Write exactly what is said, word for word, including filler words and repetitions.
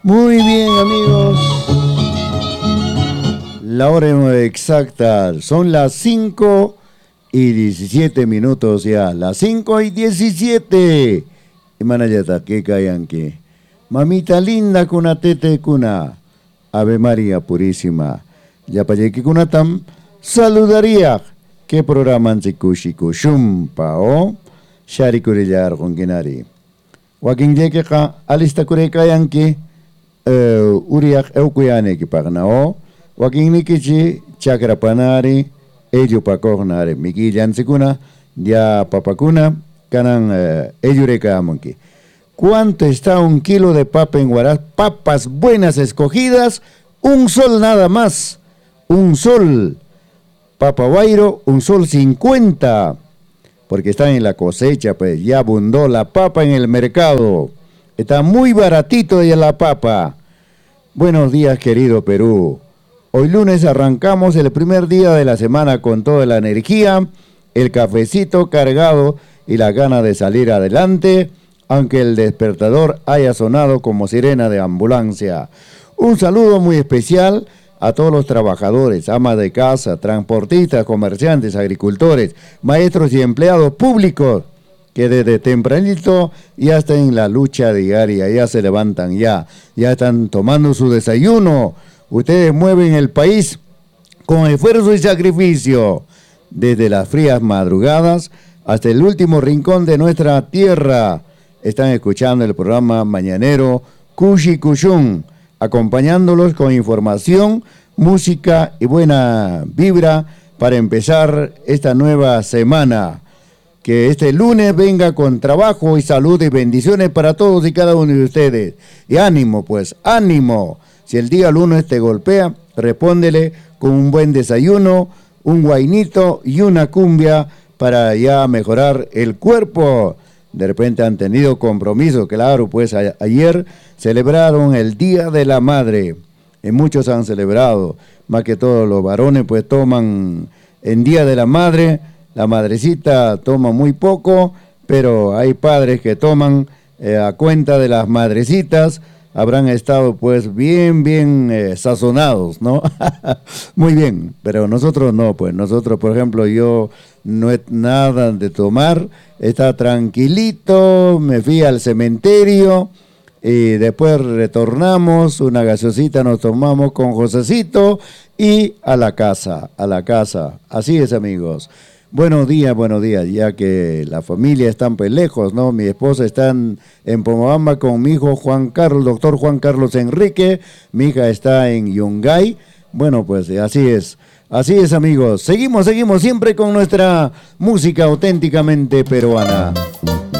Muy bien, amigos. La hora exacta son las cinco y diecisiete minutos ya. Las cinco y diecisiete. Y manayata, que cayan que. Mamita linda kuna tete kuna. Ave María Purísima. Ya para que kunatam saludaría. ¿Qué programa antikushi kushumpa o? Shari kurillar con kinari. Wakin yeke ka alista kure kayan que. Uh, uriak eukuyane ki pagnao waking nikichi chakra panari ello pakognare miki jansikuna ya papakuna kanan uh, eyureka amonki. ¿Cuánto está un kilo de papa en Huaraz? Papas buenas escogidas, un sol nada más, un sol. Papa Guairo, un sol cincuenta, porque está en la cosecha, pues ya abundó la papa en el mercado. Está muy baratito ya la papa. Buenos días, querido Perú. Hoy lunes arrancamos el primer día de la semana con toda la energía, el cafecito cargado y la gana de salir adelante, aunque el despertador haya sonado como sirena de ambulancia. Un saludo muy especial a todos los trabajadores, amas de casa, transportistas, comerciantes, agricultores, maestros y empleados públicos, que desde tempranito ya están en la lucha diaria, ya se levantan ya, ya están tomando su desayuno. Ustedes mueven el país con esfuerzo y sacrificio, desde las frías madrugadas hasta el último rincón de nuestra tierra. Están escuchando el programa mañanero Cushi Cushun, acompañándolos con información, música y buena vibra para empezar esta nueva semana. Que este lunes venga con trabajo y salud y bendiciones para todos y cada uno de ustedes. Y ánimo, pues, ánimo. Si el día lunes te golpea, respóndele con un buen desayuno, un guainito y una cumbia para ya mejorar el cuerpo. De repente han tenido compromiso, claro, pues a- ayer celebraron el Día de la Madre. Y muchos han celebrado, más que todos los varones, pues toman en Día de la Madre. La madrecita toma muy poco, pero hay padres que toman eh, a cuenta de las madrecitas. Habrán estado pues bien, bien eh, sazonados, ¿no? Muy bien, pero nosotros no, pues nosotros, por ejemplo, yo no he nada de tomar, está tranquilito, me fui al cementerio y después retornamos, una gaseosita nos tomamos con Josecito y a la casa, a la casa. Así es, amigos. Buenos días, buenos días, ya que la familia está pues lejos, ¿no? Mi esposa está en, en Pomabamba con mi hijo Juan Carlos, doctor Juan Carlos Enrique, mi hija está en Yungay. Bueno, pues así es, así es, amigos. Seguimos, seguimos siempre con nuestra música auténticamente peruana.